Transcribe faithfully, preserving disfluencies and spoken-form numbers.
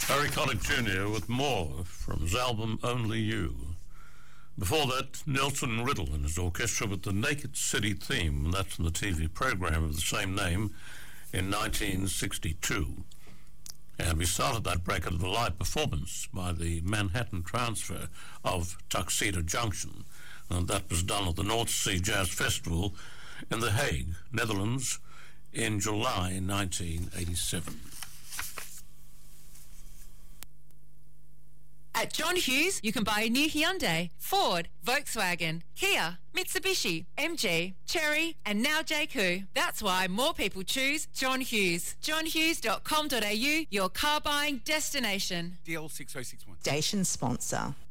Harry Connick Junior with More from his album Only You. Before that, Nelson Riddle and his orchestra with the Naked City theme, and that's in the T V program of the same name in nineteen sixty-two. And we started that break with a live performance by the Manhattan Transfer of Tuxedo Junction, and that was done at the North Sea Jazz Festival in The Hague, Netherlands, in July nineteen eighty-seven. At John Hughes, you can buy a new Hyundai, Ford, Volkswagen, Kia, Mitsubishi, M G, Chery, and now J Q. That's why more people choose John Hughes. john hughes dot com dot a u, your car buying destination. D L six oh six one. Station sponsor.